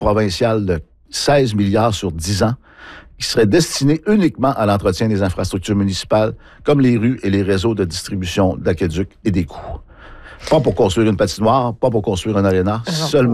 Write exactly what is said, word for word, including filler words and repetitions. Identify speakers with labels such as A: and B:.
A: provincial de seize milliards sur dix ans qui serait destiné uniquement à l'entretien des infrastructures municipales, comme les rues et les réseaux de distribution d'aqueducs et d'égouts. Pas pour construire une patinoire, pas pour construire un aréna, seulement